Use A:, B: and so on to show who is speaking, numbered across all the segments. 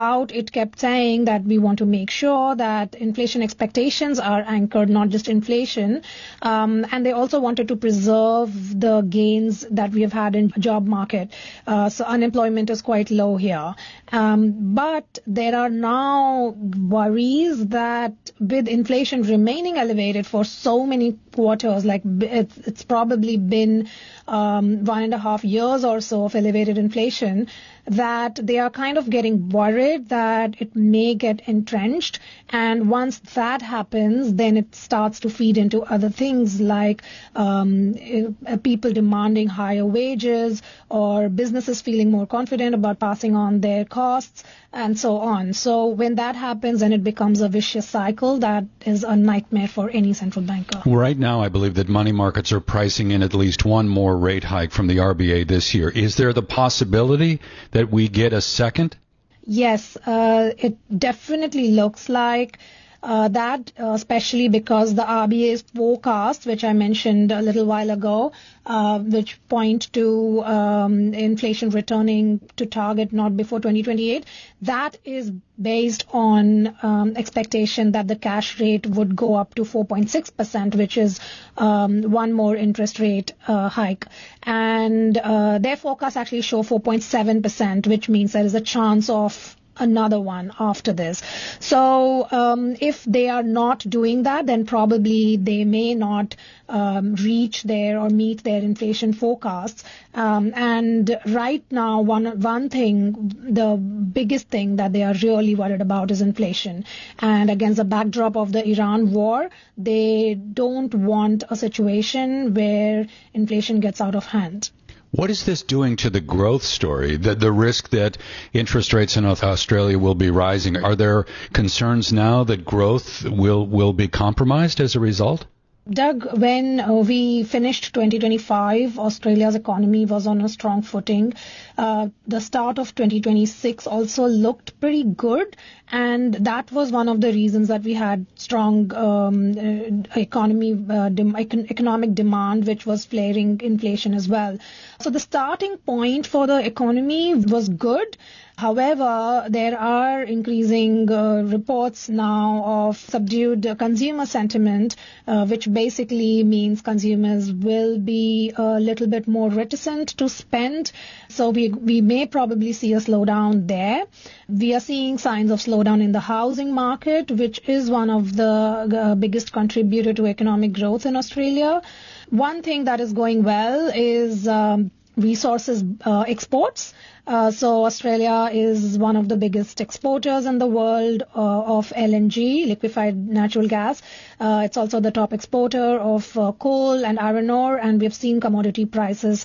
A: out, it kept saying that we want to make sure that inflation expectations are anchored, not just inflation. And they also wanted to preserve the gains that we have had in job market. So unemployment is quite low here. But there are now worries that with inflation remaining elevated for so many quarters, like it's probably been 1.5 years or so of elevated inflation, that they are kind of getting worried that it may get entrenched. And once that happens, then it starts to feed into other things like people demanding higher wages or businesses feeling more confident about passing on their costs and so on. So when that happens, then it becomes a vicious cycle that is a nightmare for any central banker.
B: Right now, I believe that money markets are pricing in at least one more rate hike from the RBA this year. Is there the possibility that we get a second?
A: Yes, it definitely looks like that, especially because the RBA's forecast, which I mentioned a little while ago, which point to inflation returning to target not before 2028, that is based on expectation that the cash rate would go up to 4.6%, which is one more interest rate hike. And their forecasts actually show 4.7%, which means there is a chance of another one after this. So if they are not doing that, then probably they may not reach their or meet their inflation forecasts. And right now, one thing, the biggest thing that they are really worried about is inflation. And against the backdrop of the Iran war, they don't want a situation where inflation gets out of hand.
B: What is this doing to the growth story, the risk that interest rates in Australia will be rising? Are there concerns now that growth will be compromised as a result?
A: Doug, when we finished 2025, Australia's economy was on a strong footing. The start of 2026 also looked pretty good, and that was one of the reasons that we had strong economic demand, which was flaring inflation as well. So the starting point for the economy was good. However, there are increasing reports now of subdued consumer sentiment, which basically means consumers will be a little bit more reticent to spend. So we may probably see a slowdown there. We are seeing signs of slowdown in the housing market, which is one of the biggest contributor to economic growth in Australia. One thing that is going well is resources exports. So Australia is one of the biggest exporters in the world of LNG, liquefied natural gas. It's also the top exporter of coal and iron ore, and we've seen commodity prices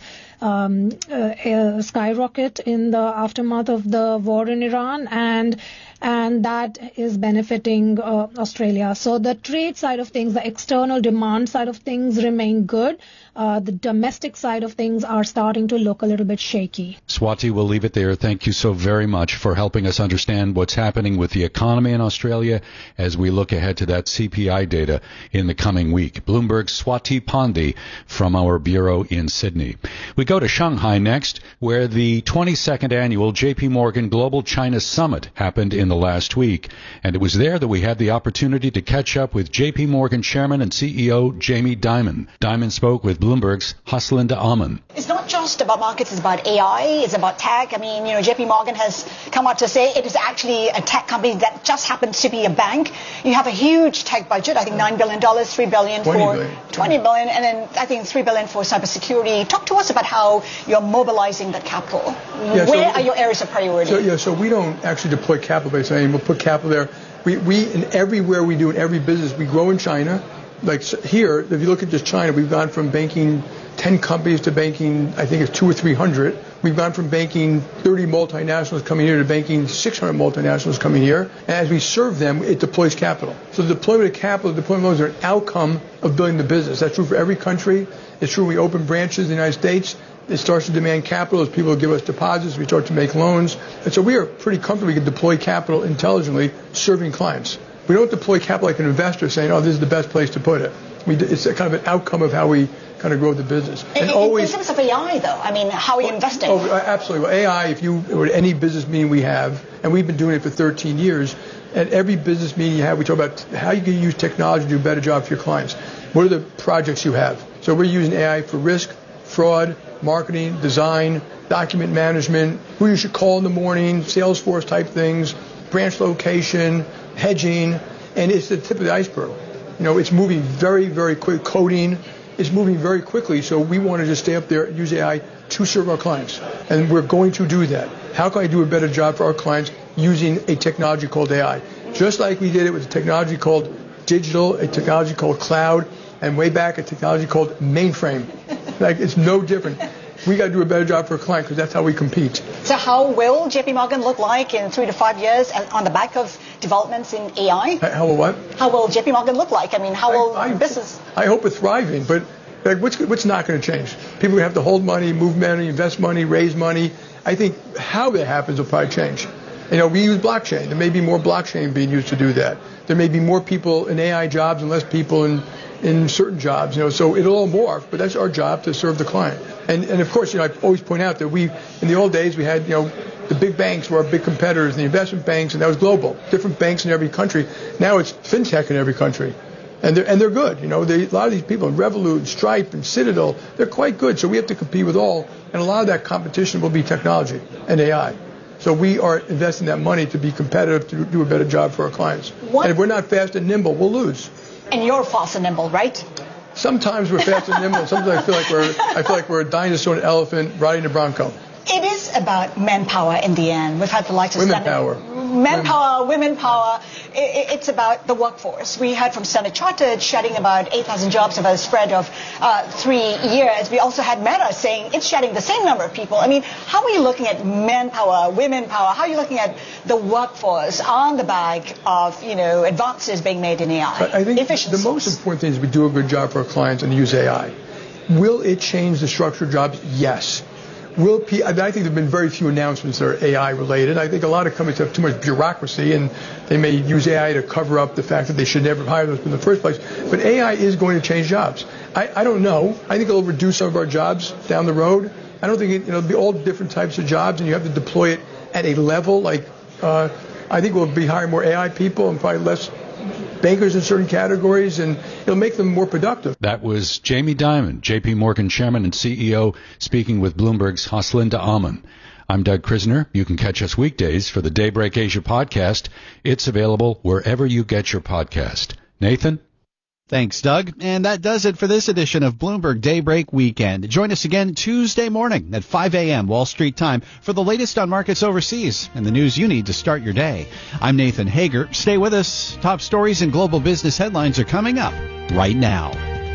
A: skyrocket in the aftermath of the war in Iran, and that is benefiting Australia. So the trade side of things, the external demand side of things remain good. The domestic side of things are starting to look a little bit shaky.
B: Swati, we'll leave it there. Thank you so very much for helping us understand what's happening with the economy in Australia as we look ahead to that CPI data in the coming week. Bloomberg's Swati Pandey from our bureau in Sydney. We go to Shanghai next, where the 22nd annual JP Morgan Global China Summit happened in the last week. And it was there that we had the opportunity to catch up with JP Morgan Chairman and CEO Jamie Dimon. Dimon spoke with Bloomberg's Haslinda Aman.
C: It's not just about markets, it's about AI, it's about tech. I mean, JP Morgan has come out to say it is actually a tech company that just happens to be a bank. You have a huge tech budget, I think $9 billion, $3 billion for $20 billion, and then I think $3 billion for cybersecurity. Talk to us about how you're mobilizing that capital. Where are your areas of priority?
D: So we don't actually deploy capital by saying we'll put capital there. We in everywhere we do, in every business, we grow in China. Like here, if you look at just China, we've gone from banking 10 companies to banking, I think it's 200 or 300. We've gone from banking 30 multinationals coming here to banking 600 multinationals coming here. And as we serve them, it deploys capital. So the deployment of capital, the deployment of loans are an outcome of building the business. That's true for every country. It's true when we open branches in the United States. It starts to demand capital as people give us deposits. We start to make loans. And so we are pretty comfortable we can deploy capital intelligently serving clients. We don't deploy capital like an investor saying, oh, this is the best place to put it. It's a kind of an outcome of how we kind of grow the business. And
C: in terms of AI, though, I mean, how are you investing?
D: Oh, absolutely. Well, AI, if you, or any business meeting we have, and we've been doing it for 13 years, at every business meeting you have, we talk about how you can use technology to do a better job for your clients. What are the projects you have? So we're using AI for risk, fraud, marketing, design, document management, who you should call in the morning, Salesforce type things, branch location, hedging, and it's the tip of the iceberg. You know, it's moving very, very quick. Coding is moving very quickly, so we want to just stay up there and use AI to serve our clients. And we're going to do that. How can I do a better job for our clients using a technology called AI? Just like we did it with a technology called digital, a technology called cloud, and way back a technology called mainframe. Like, it's no different. We got to do a better job for a client because that's how we compete.
C: So how will JP Morgan look like in 3 to 5 years on the back of developments in AI?
D: How will what?
C: How will JP Morgan look like? I mean, how will business?
D: I hope it's thriving, but like, what's not going to change? People have to hold money, move money, invest money, raise money. I think how that happens will probably change. You know, we use blockchain. There may be more blockchain being used to do that. There may be more people in AI jobs and less people in certain jobs, you know, so it'll all morph, but that's our job to serve the client. And of course, you know, I always point out that in the old days, we had, you know, the big banks were our big competitors, and the investment banks, and that was global. Different banks in every country. Now it's fintech in every country. And they're good. You know, a lot of these people in Revolut, and Stripe, and Citadel, they're quite good. So we have to compete with all, and a lot of that competition will be technology and AI. So we are investing that money to be competitive, to do a better job for our clients. And if we're not fast and nimble, we'll lose.
C: And you're fast and nimble, right?
D: Sometimes we're fast and nimble. Sometimes I feel like we're a dinosaur and an elephant riding a bronco.
C: It is about manpower in the end. We've had the likes of
D: women power.
C: Manpower, women power. It's about the workforce. We heard from Standard Chartered shedding about 8,000 jobs over a spread of 3 years. We also had Meta saying it's shedding the same number of people. I mean, how are you looking at manpower, women power? How are you looking at the workforce on the back of, you know, advances being made in AI?
D: I think the most important thing is we do a good job for our clients and use AI. Will it change the structure of jobs? Yes. I think there have been very few announcements that are AI related. I think a lot of companies have too much bureaucracy, and they may use AI to cover up the fact that they should never hire those in the first place. But AI is going to change jobs. I don't know. I think it'll reduce some of our jobs down the road. I don't think it'll be all different types of jobs, and you have to deploy it at a level. Like, I think we'll be hiring more AI people and probably less bankers in certain categories, and it'll make them more productive.
B: That was Jamie Dimon, JP Morgan Chairman and CEO, speaking with Bloomberg's Haslinda Aman. I'm Doug Krisner. You can catch us weekdays for the Daybreak Asia podcast. It's available wherever you get your podcast. Nathan?
E: Thanks, Doug. And that does it for this edition of Bloomberg Daybreak Weekend. Join us again Tuesday morning at 5 a.m. Wall Street time for the latest on markets overseas and the news you need to start your day. I'm Nathan Hager. Stay with us. Top stories and global business headlines are coming up right now.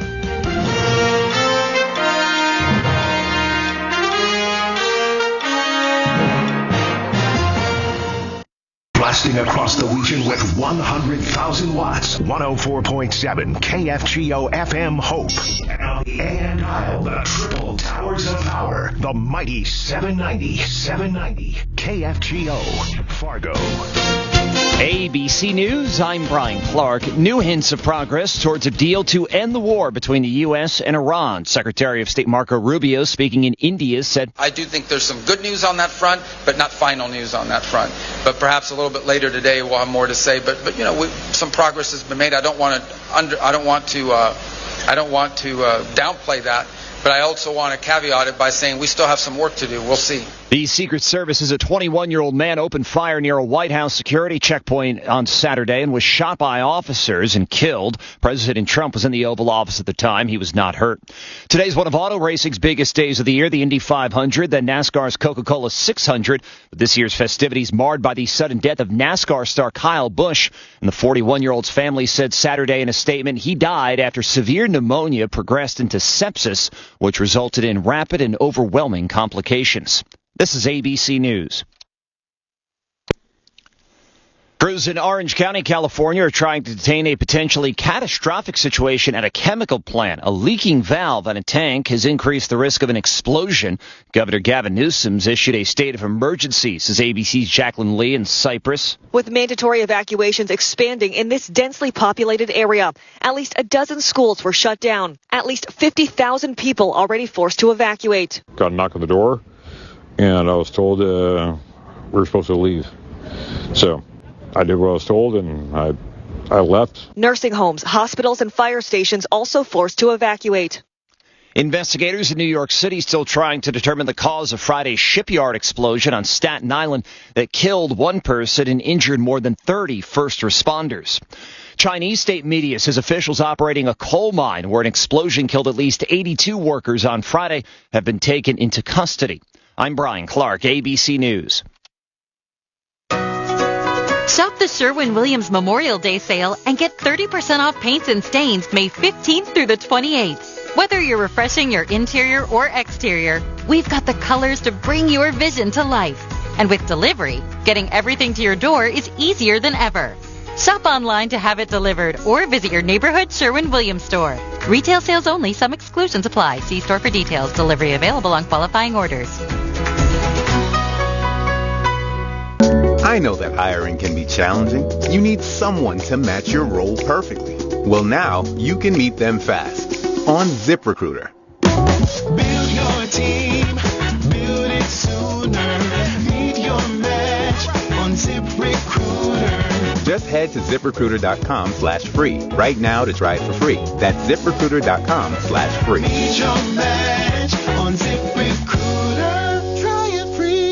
F: Blasting across the region with 100,000 watts. 104.7 KFGO FM Hope. And on the AM dial, the triple towers of power. The mighty 790 KFGO Fargo.
G: ABC News, I'm Brian Clark. New hints of progress towards a deal to end the war between the U.S. and Iran. Secretary of State Marco Rubio, speaking in India, said,
H: I do think there's some good news on that front, but not final news on that front. But perhaps a little bit later today we'll have more to say. But you know, some progress has been made. I don't want to downplay that. But I also want to caveat it by saying we still have some work to do. We'll see.
G: The Secret Service says a 21-year-old man opened fire near a White House security checkpoint on Saturday and was shot by officers and killed. President Trump was in the Oval Office at the time. He was not hurt. Today's one of auto racing's biggest days of the year, the Indy 500, then NASCAR's Coca-Cola 600. But this year's festivities marred by the sudden death of NASCAR star Kyle Busch. And the 41-year-old's family said Saturday in a statement he died after severe pneumonia progressed into sepsis, which resulted in rapid and overwhelming complications. This is ABC News. Crews in Orange County, California are trying to detain a potentially catastrophic situation at a chemical plant. A leaking valve on a tank has increased the risk of an explosion. Governor Gavin Newsom's issued a state of emergency, says ABC's Jacqueline Lee in Cyprus.
I: With mandatory evacuations expanding in this densely populated area, at least a dozen schools were shut down. At least 50,000 people already forced to evacuate.
J: Got a knock on the door, and I was told we were supposed to leave. So I did what I was told, and I left.
I: Nursing homes, hospitals, and fire stations also forced to evacuate.
G: Investigators in New York City still trying to determine the cause of Friday's shipyard explosion on Staten Island that killed one person and injured more than 30 first responders. Chinese state media says officials operating a coal mine where an explosion killed at least 82 workers on Friday have been taken into custody. I'm Brian Clark, ABC News.
K: Shop the Sherwin-Williams Memorial Day sale and get 30% off paints and stains May 15th through the 28th. Whether you're refreshing your interior or exterior, we've got the colors to bring your vision to life. And with delivery, getting everything to your door is easier than ever. Shop online to have it delivered or visit your neighborhood Sherwin-Williams store. Retail sales only. Some exclusions apply. See store for details. Delivery available on qualifying orders.
L: I know that hiring can be challenging. You need someone to match your role perfectly. Well, now you can meet them fast on ZipRecruiter.
M: Build your team, build it sooner. Meet your match on ZipRecruiter.
L: Just head to ZipRecruiter.com/free right now to try it for free. That's ZipRecruiter.com/free.
M: Meet your match on ZipRecruiter. Try it free.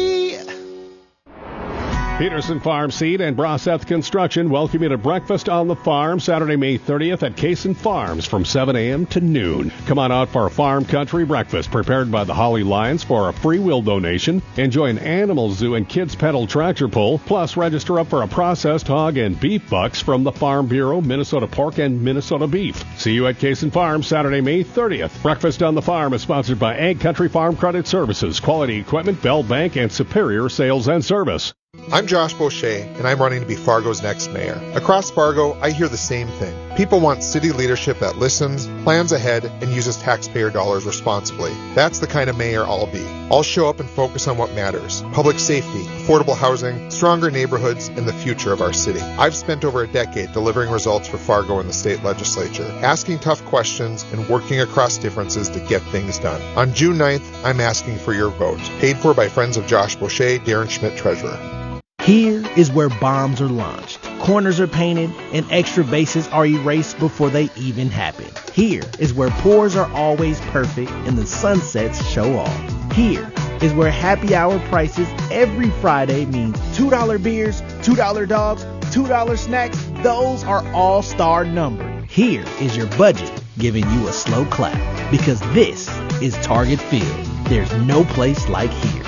N: Peterson Farm Seed and Braseth Construction welcome you to Breakfast on the Farm Saturday, May 30th at Cason Farms from 7 a.m. to noon. Come on out for a farm country breakfast prepared by the Holly Lions for a free will donation. Enjoy an animal zoo and kids pedal tractor pull. Plus, register up for a processed hog and beef bucks from the Farm Bureau, Minnesota Pork, and Minnesota Beef. See you at Cason Farms Saturday, May 30th. Breakfast on the Farm is sponsored by Ag Country Farm Credit Services, Quality Equipment, Bell Bank, and Superior Sales and Service.
O: I'm Josh Boucher, and I'm running to be Fargo's next mayor. Across Fargo, I hear the same thing. People want city leadership that listens, plans ahead, and uses taxpayer dollars responsibly. That's the kind of mayor I'll be. I'll show up and focus on what matters: public safety, affordable housing, stronger neighborhoods, and the future of our city. I've spent over a decade delivering results for Fargo in the state legislature, asking tough questions and working across differences to get things done. On June 9th, I'm asking for your vote. Paid for by friends of Josh Boucher, Darren Schmidt, Treasurer.
P: Here is where bombs are launched, corners are painted, and extra bases are erased before they even happen. Here is where pours are always perfect and the sunsets show off. Here is where happy hour prices every Friday means $2 beers, $2 dogs, $2 snacks. Those are all-star numbered. Here is your budget giving you a slow clap, because this is Target Field. There's no place like here.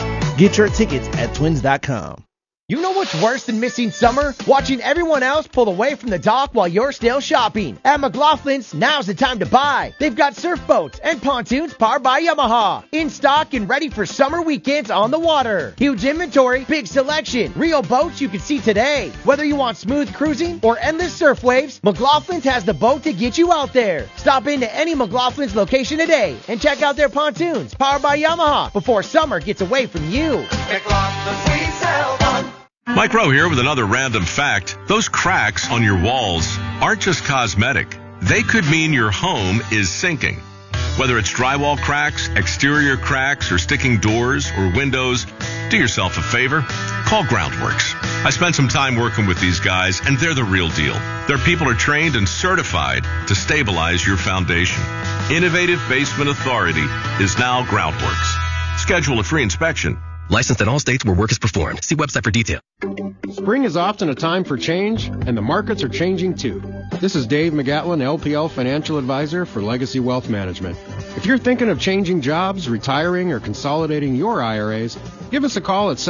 P: Get your tickets at twins.com.
Q: You know what's worse than missing summer? Watching everyone else pull away from the dock while you're still shopping. At McLaughlin's, now's the time to buy. They've got surf boats and pontoons powered by Yamaha. In stock and ready for summer weekends on the water. Huge inventory, big selection, real boats you can see today. Whether you want smooth cruising or endless surf waves, McLaughlin's has the boat to get you out there. Stop into any McLaughlin's location today and check out their pontoons powered by Yamaha before summer gets away from you.
M: McLaughlin's, we sell one.
R: Mike Rowe here with another random fact. Those cracks on your walls aren't just cosmetic. They could mean your home is sinking. Whether it's drywall cracks, exterior cracks, or sticking doors or windows, do yourself a favor. Call Groundworks. I spent some time working with these guys, and they're the real deal. Their people are trained and certified to stabilize your foundation. Innovative Basement Authority is now Groundworks. Schedule a free inspection.
S: Licensed in all states where work is performed. See website for detail.
T: Spring is often a time for change, and the markets are changing too. This is Dave McGatlin, LPL Financial Advisor for Legacy Wealth Management. If you're thinking of changing jobs, retiring, or consolidating your IRAs, give us a call at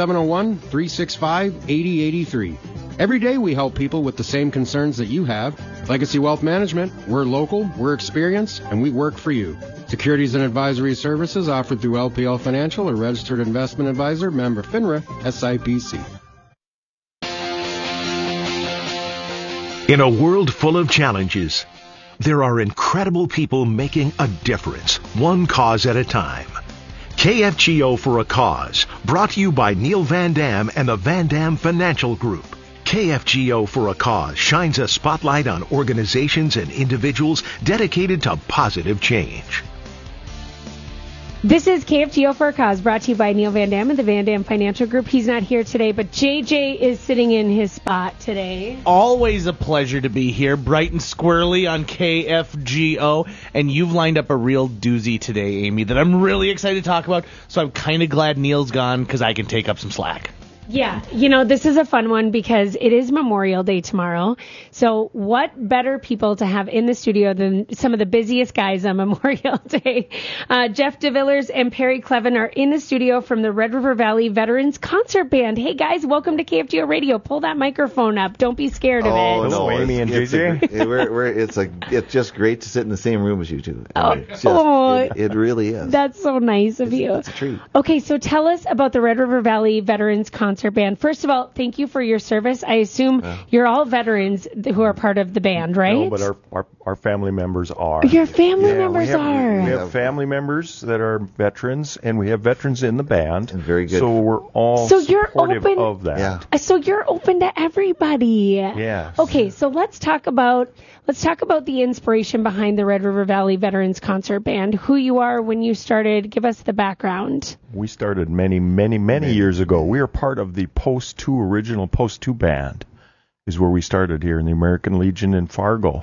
T: 701-365-8083. Every day we help people with the same concerns that you have. Legacy Wealth Management, we're local, we're experienced, and we work for you. Securities and advisory services offered through LPL Financial, a registered investment advisor, member FINRA, SIPC.
F: In a world full of challenges, there are incredible people making a difference, one cause at a time. KFGO for a Cause, brought to you by Neil Van Dam and the Van Dam Financial Group. KFGO for a Cause shines a spotlight on organizations and individuals dedicated to positive change.
U: This is KFGO for a Cause, brought to you by Neil Van Dam and the Van Dam Financial Group. He's not here today, but JJ is sitting in his spot today.
V: Always a pleasure to be here, bright and squirrely on KFGO. And you've lined up a real doozy today, Amy, that I'm really excited to talk about. So I'm kind of glad Neil's gone because I can take up some slack.
U: Yeah, this is a fun one because it is Memorial Day tomorrow. So what better people to have in the studio than some of the busiest guys on Memorial Day? Jeff DeVillers and Perry Clevin are in the studio from the Red River Valley Veterans Concert Band. Hey, guys, welcome to KFGO Radio. Pull that microphone up. Don't be scared of it.
W: Oh, no, Amy and JJ. It's just great to sit in the same room as you two. It really is.
U: That's so nice of you.
W: It's a treat.
U: Okay, so tell us about the Red River Valley Veterans Concert Band. First of all, thank you for your service. I assume you're all veterans who are part of the band, right?
X: No, but our family members are.
U: Your family members are.
X: We have family members that are veterans, and we have veterans in the band.
W: And very good.
X: So we're all supportive of that.
W: Yeah.
U: So you're open to everybody.
X: Yes.
U: Okay, so let's talk about the inspiration behind the Red River Valley Veterans Concert Band. Who you are, when you started. Give us the background.
X: We started many years ago. We are part of the original Post 2 band, is where we started here in the American Legion in Fargo.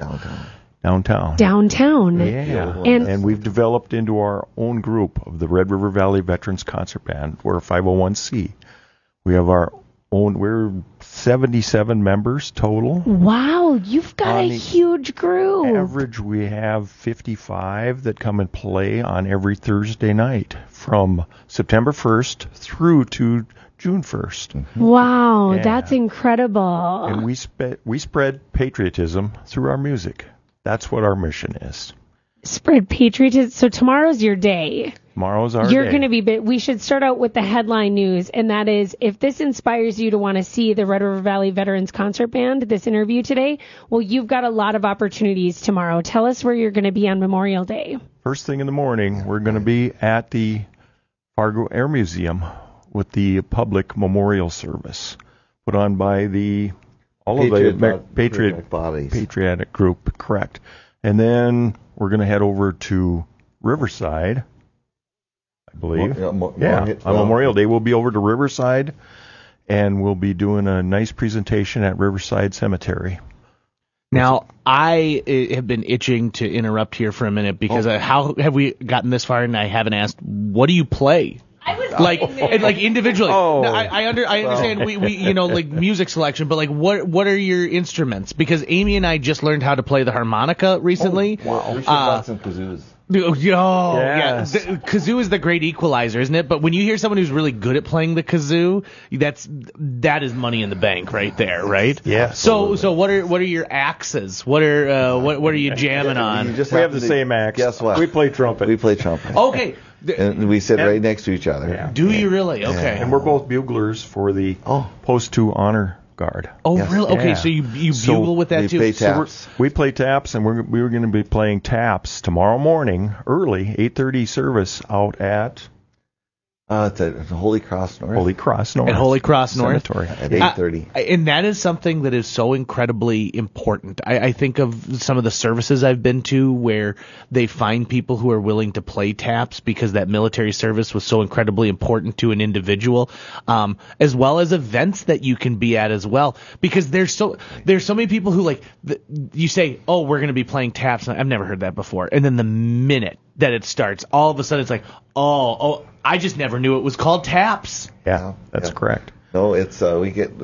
X: Downtown. Yeah. And we've developed into our own group of the Red River Valley Veterans Concert Band. We're a 501c. We have our own, we're 77 members total.
U: Wow, you've got a huge group.
X: Average, we have 55 that come and play on every Thursday night from September 1st through to June 1st.
U: Wow, that's incredible.
X: And we spread patriotism through our music. That's what our mission is.
U: Spread patriotism. So tomorrow's your day.
X: Tomorrow's our day.
U: You're going to be. We should start out with the headline news, and that is, if this inspires you to want to see the Red River Valley Veterans Concert Band, this interview today, well, you've got a lot of opportunities tomorrow. Tell us where you're going to be on Memorial Day.
X: First thing in the morning, we're going to be at the Fargo Air Museum with the public memorial service put on by Patriotic
W: bodies.
X: Patriotic group, correct. And then we're going to head over to Riverside, I believe. On Memorial Day, we'll be over to Riverside, and we'll be doing a nice presentation at Riverside Cemetery.
V: Now, I have been itching to interrupt here for a minute because how have we gotten this far and I haven't asked, what do you play?
U: I was
V: like individually. No, I understand we like music selection, but like what are your instruments? Because Amy and I just learned how to play the harmonica recently.
W: Wow. We should want some kazoos.
V: Yes. Kazoo is the great equalizer, isn't it? But when you hear someone who's really good at playing the kazoo, that is money in the bank right there, right?
X: Yeah.
V: So what are your axes? What are you jamming on?
X: We have the same axe.
W: Guess what?
X: We play trumpet.
V: Okay.
W: And we sit right next to each other.
X: Yeah.
V: Do you really? Okay.
X: Yeah. And we're both buglers for the Post 2 Honor Guard.
V: Oh, yes. Really? Okay, so you bugle with that too?
W: Play taps.
X: So we play taps, and we're going to be playing taps tomorrow morning, early, 8:30 service out at...
W: It's at Holy Cross North.
V: At Holy Cross North.
W: Cemetery at 8:30.
V: And that is something that is so incredibly important. I think of some of the services I've been to where they find people who are willing to play taps because that military service was so incredibly important to an individual, as well as events that you can be at as well. Because there's so many people who you say, oh, we're going to be playing taps. I've never heard that before. And then the minute that it starts, all of a sudden it's like, oh, I just never knew it was called taps.
X: Yeah, that's correct.
W: No, it's we get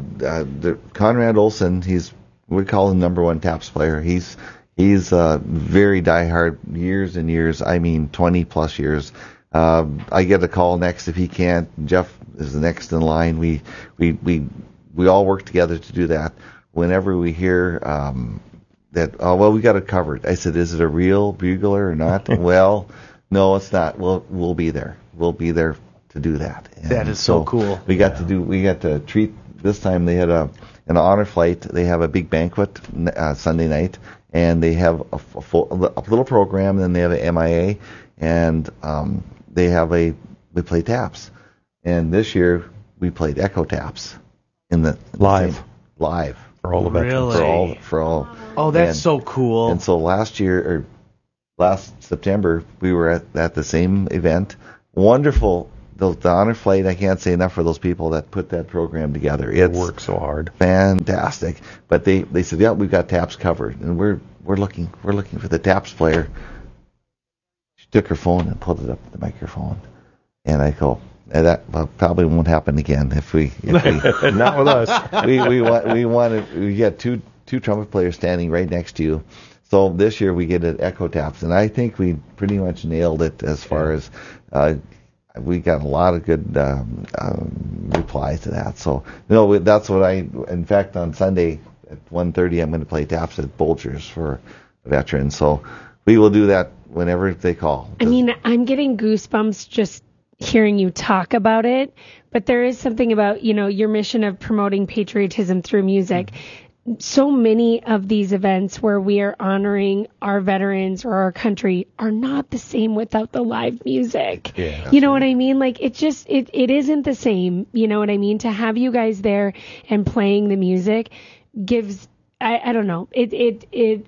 W: Conrad Olson. We call him number one taps player. He's very diehard, years and years. I mean, 20 plus years. I get a call next if he can't. Jeff is the next in line. We all work together to do that. Whenever we hear that, we got it covered. I said, is it a real bugler or not? Well, no, it's not. We'll be there. We'll be there to do that. And
V: that is so cool.
W: We got to treat this time they had an honor flight. They have a big banquet Sunday night, and they have a little program. And then they have an MIA, and we play taps. And this year we played Echo Taps live
X: for all the veterans.
V: Really?
W: For all.
V: Oh, that's so cool.
W: And so last September we were at the same event. Wonderful. The honor flight, I can't say enough for those people that put that program together.
X: It worked so hard.
W: Fantastic. But they said, yeah, we've got taps covered, and we're looking for the taps player. She took her phone and put it up to the microphone, and I go, that probably won't happen again if we
X: not with us.
W: We got two trumpet players standing right next to you. So this year we get it Echo Taps, and I think we pretty much nailed it as far as. We got a lot of good replies to that. So, that's what in fact, on Sunday at 1:30, I'm going to play taps at Bolgers for veterans. So we will do that whenever they call.
U: I mean, I'm getting goosebumps just hearing you talk about it, but there is something about, your mission of promoting patriotism through music. So many of these events where we are honoring our veterans or our country are not the same without the live music.
X: Yeah,
U: you know what I mean? Like it isn't the same. You know what I mean? To have you guys there and playing the music gives, I don't know. It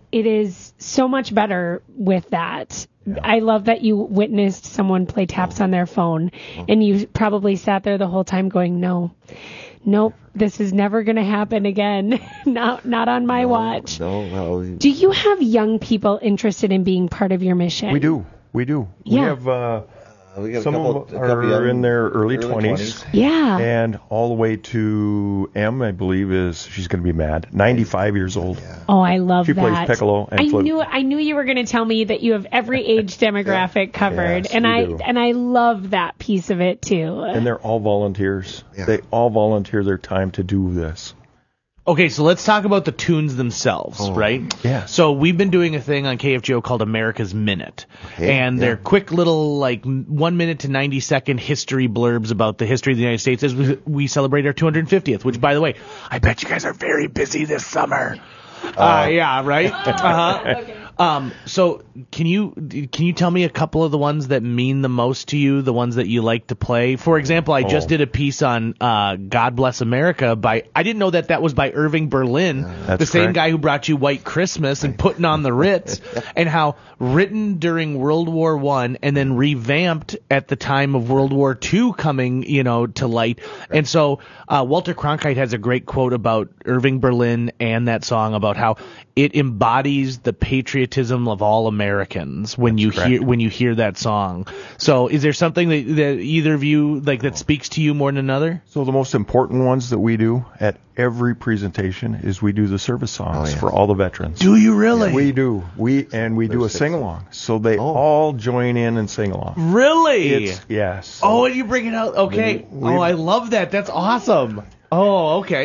U: is so much better with that. Yeah. I love that you witnessed someone play taps on their phone and you probably sat there the whole time going, nope, this is never going to happen again. not on my watch.
W: No.
U: Do you have young people interested in being part of your mission?
X: We do.
U: Yeah.
X: We have some of them are in their early 20s.
U: Yeah.
X: And all the way to M, I believe, she's going to be mad. 95 years old. Yeah.
U: Oh, I love that.
X: She plays piccolo and flute.
U: I knew you were going to tell me that you have every age demographic covered,
X: yes,
U: and I love that piece of it too.
X: And they're all volunteers. Yeah. They all volunteer their time to do this.
V: Okay, so let's talk about the tunes themselves, right?
X: Yeah.
V: So we've been doing a thing on KFGO called America's Minute. Okay, and they're quick little, 1 minute to 90-second history blurbs about the history of the United States as we celebrate our 250th, which, by the way, I bet you guys are very busy this summer. Yeah, right? Okay. So can you tell me a couple of the ones that mean the most to you, the ones that you like to play? For example, I just did a piece on God Bless America I didn't know that was by Irving Berlin, the same guy who brought you White Christmas and Putting on the Ritz, and how written during World War I and then revamped at the time of World War II coming, to light. And so Walter Cronkite has a great quote about Irving Berlin and that song about how it embodies the patriotism of all Americans when you hear that song. So is there something that either of you that speaks to you more than another?
X: So the most important ones that we do at every presentation is we do the service songs for all the veterans.
V: Do you really?
X: Yeah, we do. We do a sing-along. So they all join in and sing along.
V: Really?
X: Yes.
V: Oh, and you bring it out. Okay. I love that. That's awesome. Oh, okay.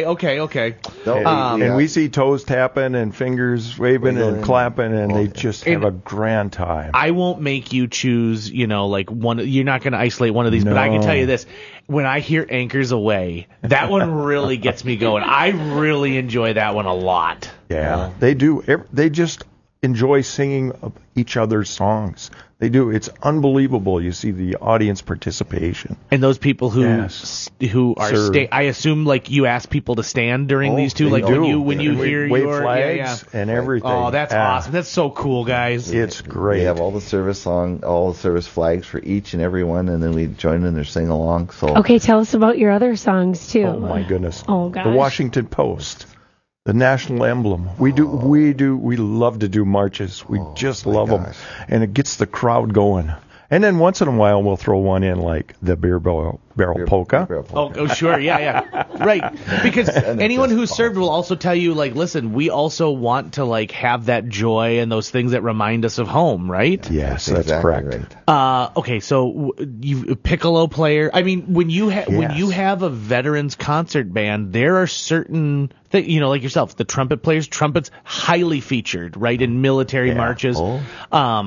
X: And we see toes tapping and fingers waving and clapping, and they just have a grand time.
V: I won't make you choose, one. You're not going to isolate one of these, but I can tell you this. When I hear Anchors Away, that one really gets me going. I really enjoy that one a lot.
X: Yeah, they do. They just enjoy singing each other's songs. They do. It's unbelievable. You see the audience participation.
V: And those people who are I assume you ask people to stand during these two. When you hear
X: wave flags and everything.
V: Oh, that's awesome. That's so cool, guys.
X: It's great.
W: We have all the service flags for each and every one, and then we join in their sing along. So
U: okay, tell us about your other songs too.
X: Oh my goodness.
U: Oh gosh.
X: The Washington Post. The national emblem. We love to do marches. We just love them. And it gets the crowd going. And then once in a while we'll throw one in like the beer barrel polka.
V: Oh, sure. Yeah. Right. Because anyone who's served will also tell you, listen, we also want to, have that joy and those things that remind us of home, right?
X: Yes, that's correct.
W: Right.
V: Okay, so you piccolo player. I mean, when you have a veterans concert band, there are certain things, like yourself, the trumpet players, trumpets highly featured, right, in military marches.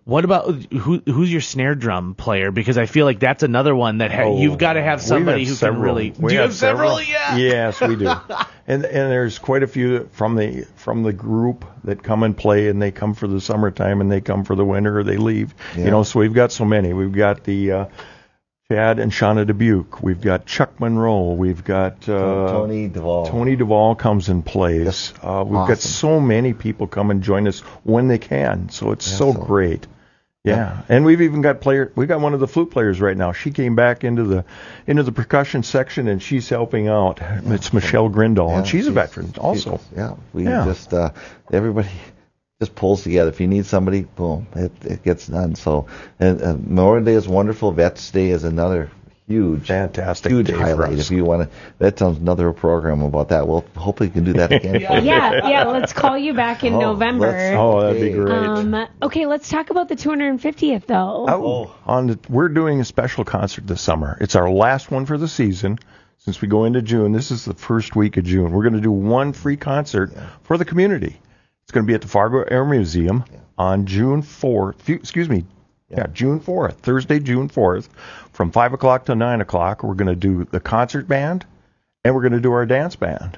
V: What about who's your snare drum player? Because I feel like that's another one that you've got to have somebody who can really. Do you have several? Yeah.
X: Yes, we do. and there's quite a few from the group that come and play, and they come for the summertime, and they come for the winter, or they leave.
W: Yeah.
X: So we've got so many. We've got the Chad and Shauna Dubuque. We've got Chuck Monroe. We've got
W: Tony Duvall.
X: Tony Duvall comes and plays. We've got so many people come and join us when they can. So it's so great. Yeah, and we've even got we got one of the flute players right now. She came back into the percussion section, and she's helping out. It's Michelle Grindal, and she's a veteran also.
W: Just everybody just pulls together. If you need somebody, boom, it gets done. So, and Memorial Day is wonderful. Vets Day is another huge highlight. If you want to, that's another program about that. Well, hopefully you can do that again.
U: Yeah. Let's call you back in November.
X: That'd be great.
U: Okay, let's talk about the 250th though.
X: We're doing a special concert this summer. It's our last one for the season. Since we go into June, this is the first week of June. We're going to do one free concert for the community. It's going to be at the Fargo Air Museum on June 4th. June 4th, Thursday, June 4th, from 5 o'clock to 9 o'clock. We're going to do the concert band, and we're going to do our dance band.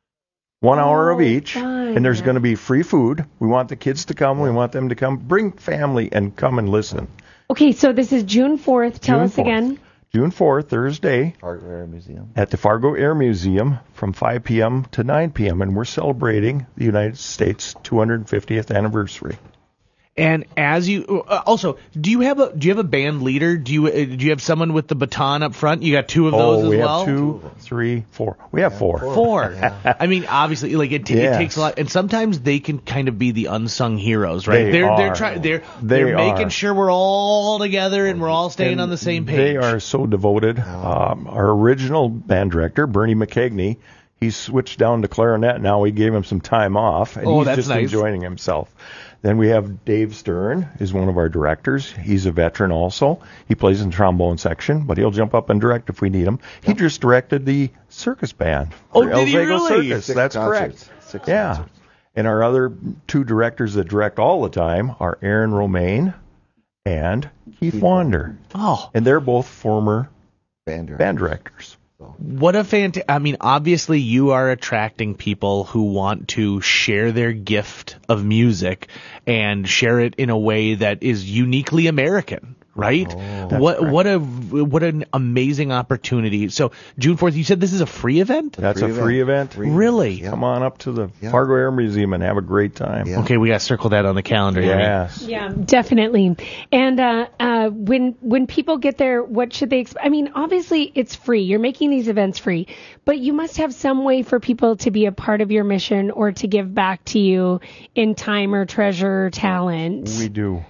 X: 1 hour of each, and there's going to be free food. We want the kids to come. We want them to come. Bring family and come and listen.
U: Okay, so this is June 4th. Tell us again.
X: June 4th, Thursday,
W: Fargo Air Museum.
X: At the Fargo Air Museum from 5 p.m. to 9 p.m., and we're celebrating the United States 250th anniversary.
V: And as you also, do you have a band leader? Do you have someone with the baton up front? You got two of those as well?
X: We have 2, 3, 4. We have 4.
V: 4. Yeah. I mean, obviously, like it takes a lot, and sometimes they can kind of be the unsung heroes, right? They're making sure we're all together and we're all staying on the same page.
X: They are so devoted. Our original band director, Bernie McKegney, he's switched down to clarinet now. We gave him some time off, and he's just enjoying himself. Then we have Dave Stern is one of our directors. He's a veteran also. He plays in the trombone section, but he'll jump up and direct if we need him. He just directed the circus band.
V: Did he really?
X: Circus. That's correct.
W: 6 concerts.
X: And our other 2 directors that direct all the time are Aaron Romaine and Keith Wander. And they're both former band directors.
V: What a I mean, obviously you are attracting people who want to share their gift of music and share it in a way that is uniquely American, right? What an amazing opportunity. So June 4th, you said this is a free event?
X: That's a free event.
V: Really?
X: Come on up to the Fargo Air Museum and have a great time.
V: Okay, we got to circle that on the calendar.
X: Yes.
U: Yeah, definitely. And when people get there, what should they expect? I mean, obviously it's free. You're making these events free, but you must have some way for people to be a part of your mission or to give back to you in time or treasure or talent.
X: We do.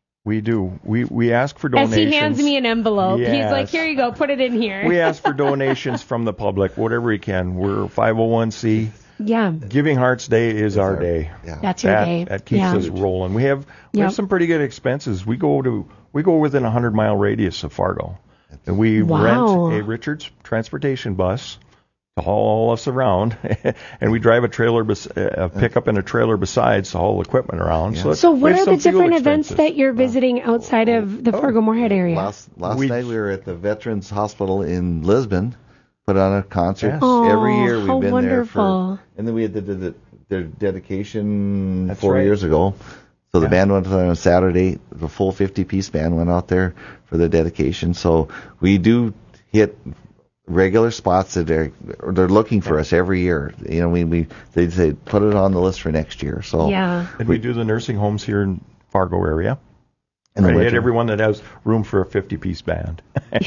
X: We ask for donations.
U: As he hands me an envelope,
X: yes.
U: He's like, here you go, put it in here.
X: We ask for donations from the public, whatever we can. We're 501c.
U: Yeah.
X: Giving Hearts Day is our day.
U: Yeah. That's your day.
X: That keeps us rolling. We have some pretty good expenses. We go within 100-mile radius of Fargo. And we rent a Richards transportation bus to haul us around, and we drive a pickup and a trailer besides to haul equipment around.
W: Yeah.
U: So what are the different events that you're visiting outside of the Fargo-Moorhead area?
W: Last night we were at the Veterans Hospital in Lisbon, put on a concert. Every year we've been
U: wonderful.
W: there and then we had their dedication 4 years ago. So the band went on Saturday. The full 50-piece band went out there for the dedication. So we do hit regular spots that they're looking for us every year. You know, they say put it on the list for next year. So
X: and we do the nursing homes here in Fargo area. And we hit everyone that has room for a 50-piece band.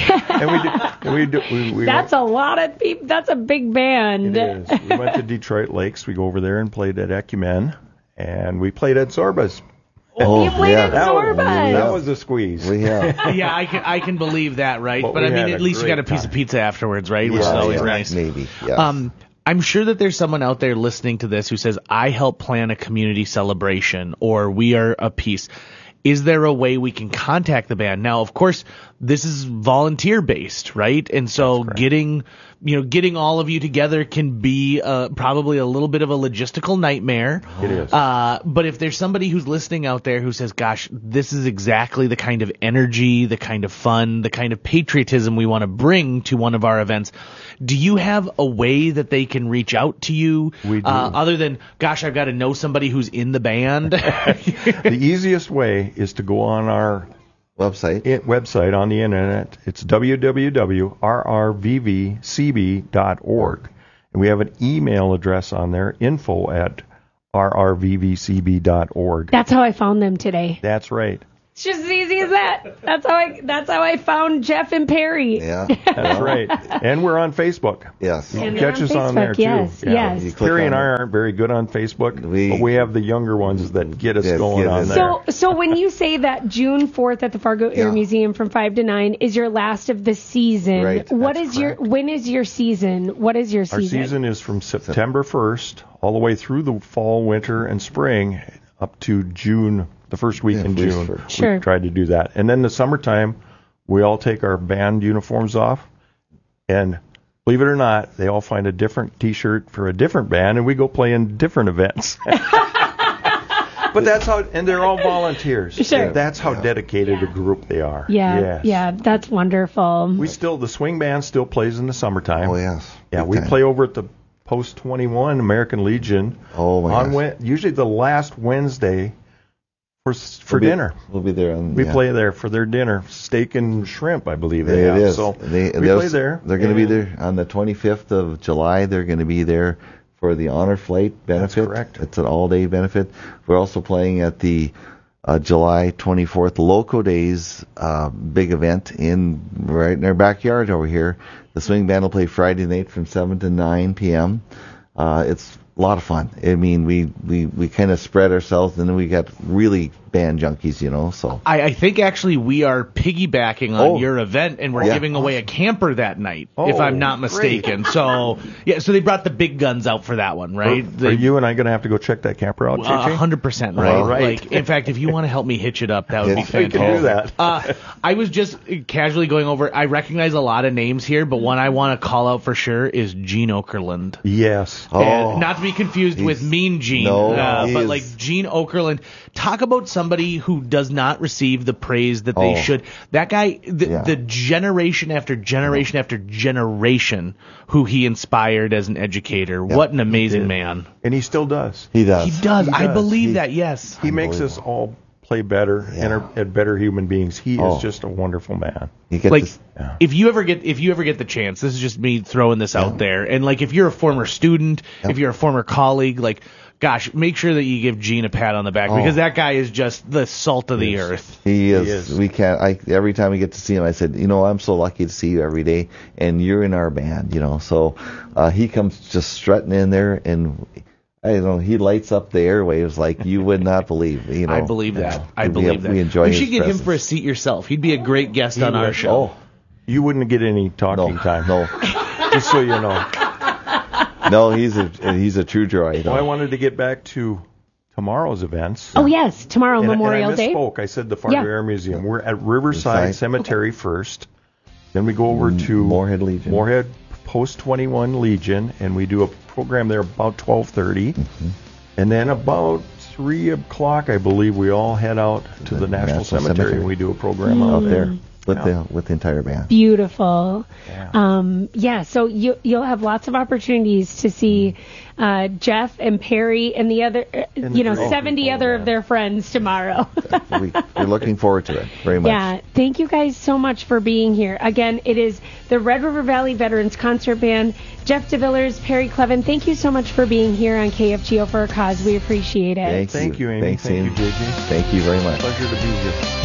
X: and we do.
U: That's a lot of people. That's a big band.
X: It is. We went to Detroit Lakes. We go over there and played at Ecumen, and we played at Zorba's.
U: You played at Zorba's.
X: That was a squeeze.
V: Yeah, I can believe that, right? But I mean, at least you got a piece of pizza afterwards, right? Which is always nice.
W: Maybe. Yes.
V: I'm sure that there's someone out there listening to this who says, I help plan a community celebration, or we are a piece. Is there a way we can contact the band? Now, of course, this is volunteer based, right? And so getting all of you together can be probably a little bit of a logistical nightmare.
X: It is.
V: But if there's somebody who's listening out there who says, gosh, this is exactly the kind of energy, the kind of fun, the kind of patriotism we want to bring to one of our events, do you have a way that they can reach out to you?
X: We do.
V: Other than, gosh, I've got to know somebody who's in the band?
X: The easiest way is to go on our website on the internet. It's www.rrvvcb.org. And we have an email address on there, info@rrvvcb.org.
U: That's how I found them today.
X: That's right.
U: It's just as easy as that. That's how I found Jeff and Perry.
W: Yeah,
X: that's right. And we're on Facebook.
W: Yes,
X: you can catch us on there too.
U: Yes,
X: yeah.
U: yes.
X: Perry and I aren't very good on Facebook, but we have the younger ones that get us going on there.
U: So when you say that June 4th at the Fargo Air Museum from 5 to 9 is your last of the season,
X: Right.
U: When is your season? What is your season?
X: Our season is from September 1st all the way through the fall, winter, and spring up to June. The first week in June,
U: Sure.
X: we tried to do that. And then the summertime, we all take our band uniforms off, and believe it or not, they all find a different T-shirt for a different band, and we go play in different events. But that's how, and they're all volunteers.
U: Sure.
X: That's how dedicated a group they are.
U: Yeah, yeah, that's wonderful.
X: The swing band still plays in the summertime.
W: Oh, yes.
X: Yeah,
W: Big
X: we
W: time.
X: play over at the Post 21 American Legion.
W: Oh, my gosh.
X: Usually the last Wednesday for dinner.
W: We'll be there.
X: We play there for their dinner, steak and shrimp, I believe
W: It
X: have.
W: is.
X: So we play there.
W: They're going to be there on the 25th of July. They're going to be there for the Honor Flight benefit.
X: That's correct.
W: It's an all-day benefit. We're also playing at the July 24th Loco Days big event right in our backyard over here. The swing band will play Friday night from 7 to 9 p.m. It's a lot of fun. I mean, we kind of spread ourselves, and then we got really band junkies, so.
V: I think actually we are piggybacking on your event, and we're giving away a camper that night, if I'm not mistaken.
X: Great.
V: So they brought the big guns out for that one, right?
X: Are you and I going to have to go check that camper out, JJ?
V: 100%, right?
X: All right.
V: Like, in fact, if you want to help me hitch it up, that would be fantastic.
X: We can do that.
V: I was just casually going over. I recognize a lot of names here, but one I want to call out for sure is Gene Okerlund.
X: Yes.
V: And not to be confused with Mean Gene, but like Gene Okerlund. Talk about somebody who does not receive the praise that they should. That guy, the generation after generation after generation who he inspired as an educator. What an amazing man.
X: And he still does.
W: He does.
V: He does. I believe that, yes.
X: He makes us all play better and better human beings. He is just a wonderful man.
V: If you ever get the chance, this is just me throwing this out there, and like if you're a former student, if you're a former colleague, like gosh, make sure that you give Gene a pat on the back because that guy is just the salt of the earth.
W: He is. We can't. Every time we get to see him, I said, I'm so lucky to see you every day, and you're in our band, So he comes just strutting in there, and I don't know, he lights up the airwaves like you would not believe.
V: I believe that. I believe that.
W: We enjoy
V: you
W: his
V: should get
W: presence.
V: him for a seat yourself. He'd be a great guest on our show.
X: You wouldn't get any talking time.
W: No.
X: Just so you know.
W: No, he's a true joy.
X: Well, I wanted to get back to tomorrow's events.
U: Oh, yes, tomorrow, Memorial
X: Day.
U: I
X: misspoke. I said the Fargo Air Museum. We're at Riverside Cemetery first. Then we go over to
W: Moorhead Legion.
X: Moorhead Post 21 Legion, and we do a program there about 12:30. Mm-hmm. And then about 3 o'clock, I believe, we all head out to the National Cemetery, and we do a program out there.
W: With the entire band.
U: Beautiful. So you'll have lots of opportunities to see Jeff and Perry and the other, 70 other of their friends tomorrow.
W: We're looking forward to it very much.
U: Yeah. Thank you guys so much for being here. Again, it is the Red River Valley Veterans Concert Band. Jeff DeVillers, Perry Clevin, thank you so much for being here on KFGO for a Cause. We appreciate it.
X: Thank you, Amy.
W: Thanks,
X: Thank you, JJ.
W: Thank you very much.
X: Pleasure to be here.